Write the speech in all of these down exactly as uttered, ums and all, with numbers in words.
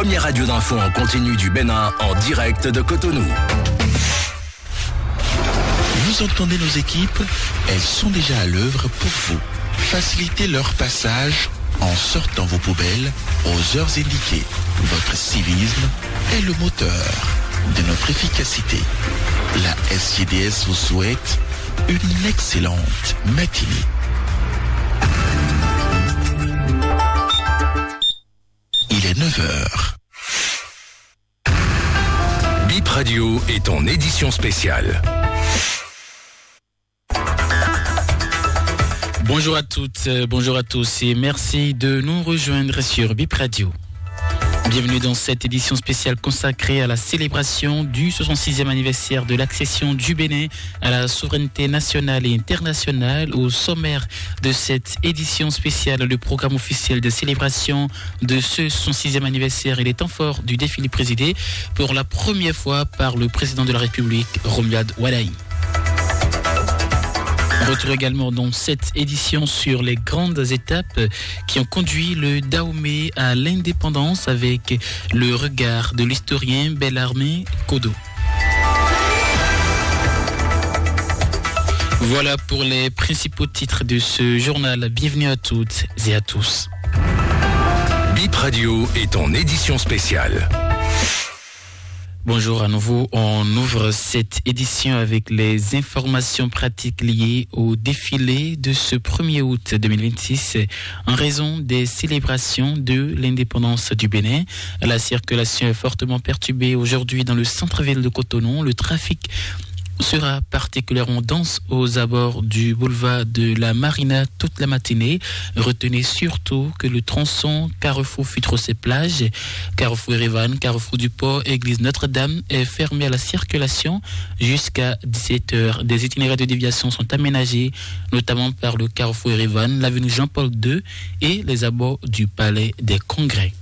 première radio d'info en continu du Bénin en direct de Cotonou. Vous entendez nos équipes? Elles sont déjà à l'œuvre pour vous. Facilitez leur passage en sortant vos poubelles aux heures indiquées. Votre civisme est le moteur de notre efficacité. La S G D S vous souhaite une excellente matinée. Il est neuf heures. Bip Radio est en édition spéciale. Bonjour à toutes, bonjour à tous et merci de nous rejoindre sur Bip Radio. Bienvenue dans cette édition spéciale consacrée à la célébration du soixante-sixième anniversaire de l'accession du Bénin à la souveraineté nationale et internationale. Au sommaire de cette édition spéciale, le programme officiel de célébration de ce soixante-sixième anniversaire et les temps forts du défilé présidé pour la première fois par le président de la République, Romuald Wadaï. On retrouve également dans cette édition sur les grandes étapes qui ont conduit le Dahomey à l'indépendance avec le regard de l'historien Bellarmé Kodo. Voilà pour les principaux titres de ce journal. Bienvenue à toutes et à tous. Bip Radio est en édition spéciale. Bonjour à nouveau, on ouvre cette édition avec les informations pratiques liées au défilé de ce premier août deux mille vingt-six en raison des célébrations de l'indépendance du Bénin. La circulation est fortement perturbée aujourd'hui dans le centre-ville de Cotonou. Le trafic sera particulièrement dense aux abords du boulevard de la Marina toute la matinée. Retenez surtout que le tronçon Carrefour Futrocé-Plage, Carrefour Erevan, Carrefour du Port, Église Notre-Dame est fermé à la circulation jusqu'à dix-sept heures. Des itinéraires de déviation sont aménagés, notamment par le Carrefour Erevan, l'avenue Jean-Paul deux et les abords du Palais des Congrès.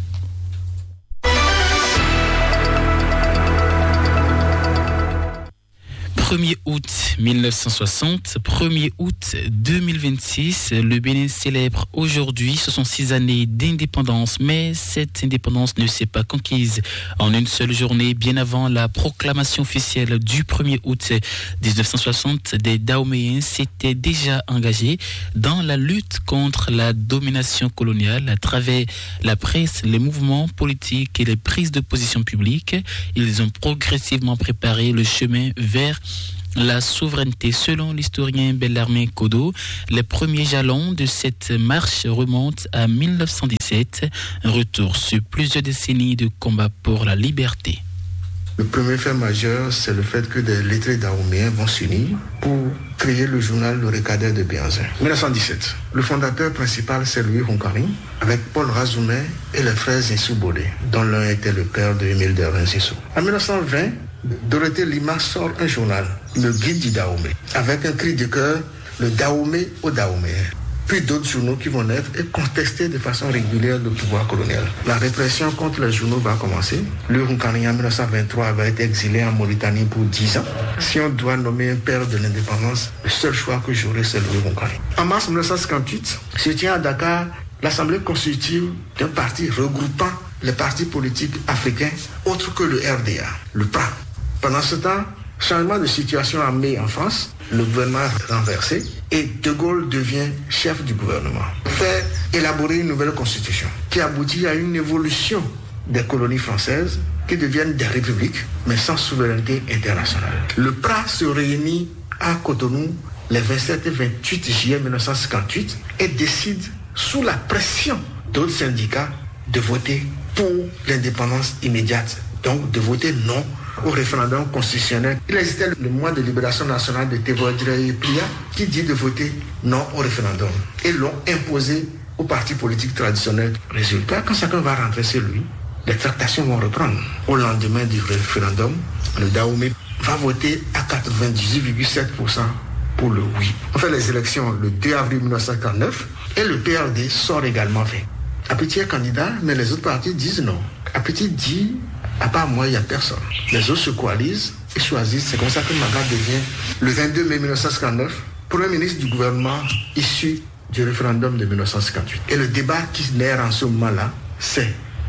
premier août mille neuf cent soixante, premier août deux mille vingt-six, le Bénin célèbre aujourd'hui soixante-six années d'indépendance, mais cette indépendance ne s'est pas conquise en une seule journée. Bien avant la proclamation officielle du premier août dix-neuf cent soixante, des Dahoméens s'étaient déjà engagés dans la lutte contre la domination coloniale à travers la presse, les mouvements politiques et les prises de position publiques. Ils ont progressivement préparé le chemin vers la souveraineté. Selon l'historien Bellarmé Kodo, les premiers jalons de cette marche remontent à mille neuf cent dix-sept, un retour sur plusieurs décennies de combat pour la liberté. Le premier fait majeur, c'est le fait que des lettrés dahoméens vont s'unir pour créer le journal Le Recadère de Béhanzin. mille neuf cent dix-sept. Le fondateur principal, c'est Louis Roncarin, avec Paul Razoumet et les frères Zinsou-Bodé, dont l'un était le père de Émile Dervin Zinsou. En mille neuf cent vingt, Dorothée Lima sort un journal, Le Guide du Dahomey, avec un cri de cœur, le Dahomey au Dahoméen. Puis d'autres journaux qui vont naître et contester de façon régulière le pouvoir colonial. La répression contre les journaux va commencer. Le Roncarin en mille neuf cent vingt-trois va être exilé en Mauritanie pour dix ans. Si on doit nommer un père de l'indépendance, le seul choix que j'aurai, c'est Louis Roncarin. En mars mille neuf cent cinquante-huit, se tient à Dakar l'Assemblée constitutive d'un parti regroupant les partis politiques africains autres que le R D A, le P R A. Pendant ce temps, changement de situation en mai en France, le gouvernement est renversé et De Gaulle devient chef du gouvernement. Fait élaborer une nouvelle constitution qui aboutit à une évolution des colonies françaises qui deviennent des républiques, mais sans souveraineté internationale. Le P R A se réunit à Cotonou les vingt-sept et vingt-huit juillet mille neuf cent cinquante-huit et décide, sous la pression d'autres syndicats, de voter pour l'indépendance immédiate, donc de voter non au référendum constitutionnel. Il existait le mois de libération nationale de Théodore et Plia qui dit de voter non au référendum et l'ont imposé aux partis politiques traditionnels. Résultat, quand chacun va rentrer chez lui, les tractations vont reprendre. Au lendemain du référendum, le Dahomey va voter à quatre-vingt-dix-huit virgule sept pour cent pour le oui. On fait les élections le deux avril mille neuf cent cinquante-neuf et le P R D sort également vaincu. Apiti est candidat, mais les autres partis disent non. Apiti dit, à part moi, il n'y a personne. Les autres se coalisent et choisissent. C'est comme ça que Maga devient, le vingt-deux mai mille neuf cent cinquante-neuf, Premier ministre du gouvernement issu du référendum de mille neuf cent cinquante-huit. Et le débat qui naît en ce moment-là, c'est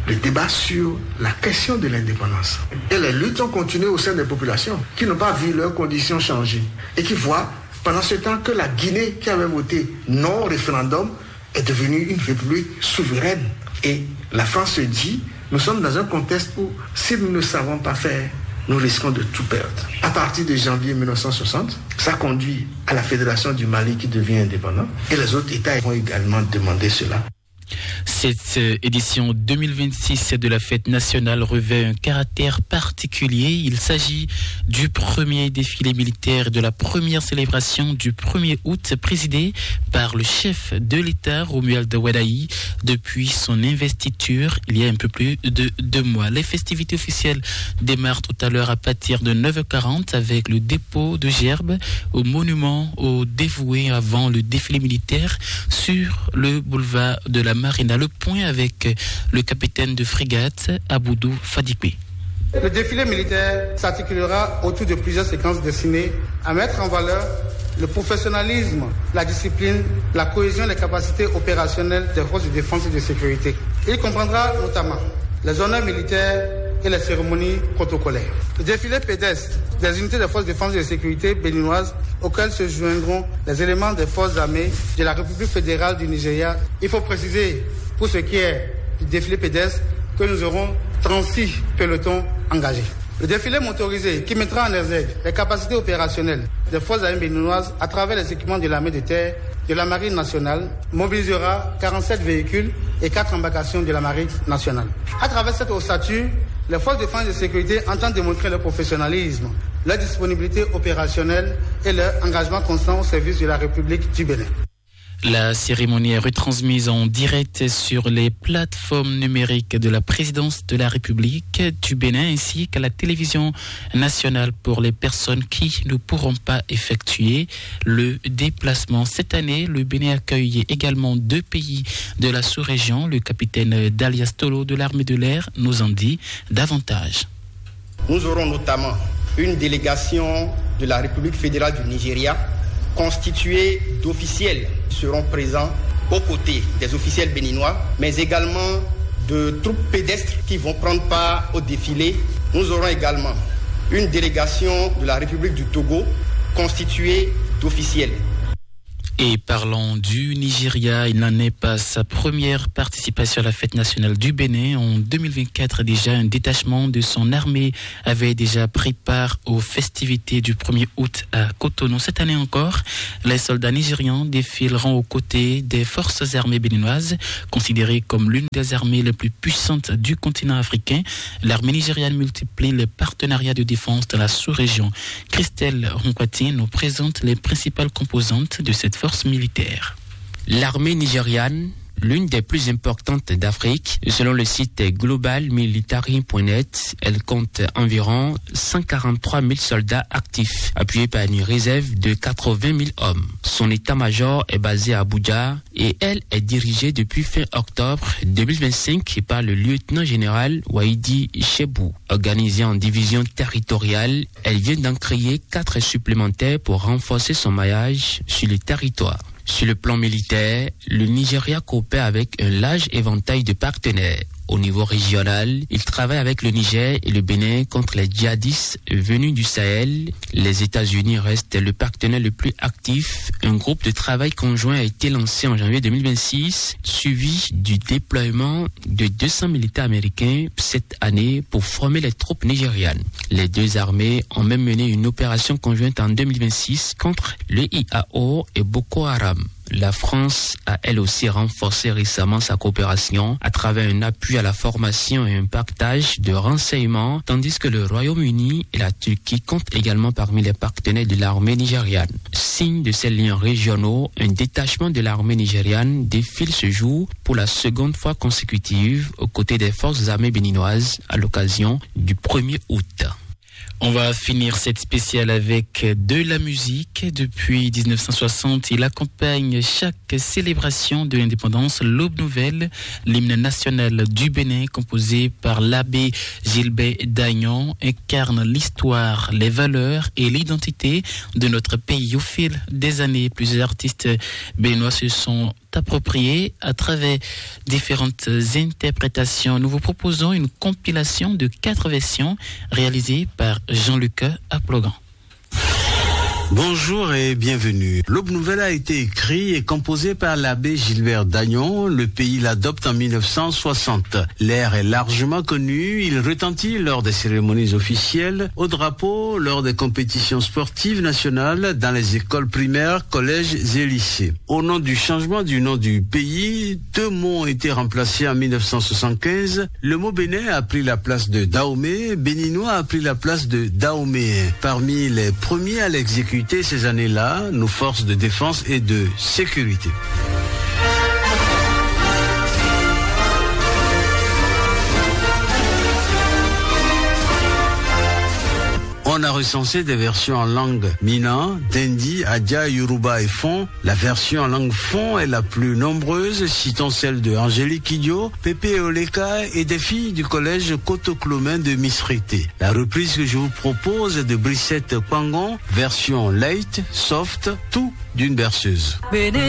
le débat sur la question de l'indépendance. Et les luttes ont continué au sein des populations qui n'ont pas vu leurs conditions changer et qui voient pendant ce temps que la Guinée, qui avait voté non au référendum, est devenue une république souveraine. Et la France se dit, nous sommes dans un contexte où, si nous ne savons pas faire, nous risquons de tout perdre. À partir de janvier mille neuf cent soixante, ça conduit à la Fédération du Mali qui devient indépendante. Et les autres États vont également demander cela. Cette édition deux mille vingt-six de la fête nationale revêt un caractère particulier. Il s'agit du premier défilé militaire de la première célébration du premier août présidé par le chef de l'État, Romuald Wadaï, depuis son investiture il y a un peu plus de deux mois. Les festivités officielles démarrent tout à l'heure à partir de neuf heures quarante avec le dépôt de gerbes au monument aux dévoués avant le défilé militaire sur le boulevard de la Marina. Le point avec le capitaine de frégate, Aboudou Fadipé. Le défilé militaire s'articulera autour de plusieurs séquences destinées à mettre en valeur le professionnalisme, la discipline, la cohésion et les capacités opérationnelles des forces de défense et de sécurité. Il comprendra notamment les honneurs militaires et les cérémonies protocolaires. Le défilé pédestre des unités des forces de défense et de sécurité béninoises auxquelles se joindront les éléments des forces armées de la République fédérale du Nigeria. Il faut préciser, pour ce qui est du défilé pédestre, que nous aurons trente-six pelotons engagés. Le défilé motorisé, qui mettra en exergue les capacités opérationnelles des forces armées béninoises à travers les équipements de l'armée de terre, de la marine nationale, mobilisera quarante-sept véhicules et quatre embarcations de la marine nationale. À travers cette ossature, les forces de défense et de sécurité entendent démontrer leur professionnalisme, leur disponibilité opérationnelle et leur engagement constant au service de la République du Bénin. La cérémonie est retransmise en direct sur les plateformes numériques de la présidence de la République du Bénin ainsi qu'à la télévision nationale pour les personnes qui ne pourront pas effectuer le déplacement. Cette année, le Bénin accueille également deux pays de la sous-région. Le capitaine Dalias Tolo de l'armée de l'air nous en dit davantage. Nous aurons notamment une délégation de la République fédérale du Nigeria constituée d'officiels qui seront présents aux côtés des officiels béninois, mais également de troupes pédestres qui vont prendre part au défilé. Nous aurons également une délégation de la République du Togo constituée d'officiels. Et parlant du Nigeria, il n'en est pas sa première participation à la fête nationale du Bénin. En deux mille vingt-quatre, déjà, un détachement de son armée avait déjà pris part aux festivités du premier août à Cotonou. Cette année encore, les soldats nigérians défileront aux côtés des forces armées béninoises, considérées comme l'une des armées les plus puissantes du continent africain. L'armée nigériane multiplie les partenariats de défense dans la sous-région. Christelle Ronquati nous présente les principales composantes de cette force militaire. L'armée nigériane, l'une des plus importantes d'Afrique, selon le site global military point net, elle compte environ cent quarante-trois mille soldats actifs, appuyés par une réserve de quatre-vingt mille hommes. Son état-major est basé à Abuja et elle est dirigée depuis fin octobre deux mille vingt-cinq par le lieutenant-général Waidi Chebou. Organisée en divisions territoriales, elle vient d'en créer quatre supplémentaires pour renforcer son maillage sur le territoire. Sur le plan militaire, le Nigeria coopère avec un large éventail de partenaires. Au niveau régional, il travaille avec le Niger et le Bénin contre les djihadistes venus du Sahel. Les États-Unis restent le partenaire le plus actif. Un groupe de travail conjoint a été lancé en janvier deux mille vingt-six, suivi du déploiement de deux cents militaires américains cette année pour former les troupes nigérianes. Les deux armées ont même mené une opération conjointe en deux mille vingt-six contre le I A O et Boko Haram. La France a elle aussi renforcé récemment sa coopération à travers un appui à la formation et un partage de renseignements, tandis que le Royaume-Uni et la Turquie comptent également parmi les partenaires de l'armée nigériane. Signe de ces liens régionaux, un détachement de l'armée nigériane défile ce jour pour la seconde fois consécutive aux côtés des forces armées béninoises à l'occasion du premier août. On va finir cette spéciale avec de la musique. Depuis dix-neuf cent soixante, il accompagne chaque célébration de l'indépendance. L'Aube Nouvelle, l'hymne national du Bénin, composé par l'abbé Gilbert Dagnon, incarne l'histoire, les valeurs et l'identité de notre pays. Au fil des années, plusieurs artistes béninois se sont appropriée à travers différentes interprétations. Nous vous proposons une compilation de quatre versions réalisées par Jean-Luc Aplogan. Bonjour et bienvenue. L'Aube Nouvelle a été écrit et composé par l'abbé Gilbert Dagnon. Le pays l'adopte en mille neuf cent soixante. L'air est largement connu. Il retentit lors des cérémonies officielles, au drapeau, lors des compétitions sportives nationales, dans les écoles primaires, collèges et lycées. Au nom du changement du nom du pays, deux mots ont été remplacés en mille neuf cent soixante-quinze. Le mot bénin a pris la place de Dahomey, béninois a pris la place de dahoméen. Parmi les premiers à l'exécuter ces années-là, nos forces de défense et de sécurité. On a recensé des versions en langue Mina, Dendi, Adja, Yoruba et Fon. La version en langue Fon est la plus nombreuse, citons celle de Angélique Idio, Pépé Oleka et des filles du collège Kotoklomen de Misrete. La reprise que je vous propose est de Brissette Kwangon, version light, soft, tout d'une berceuse.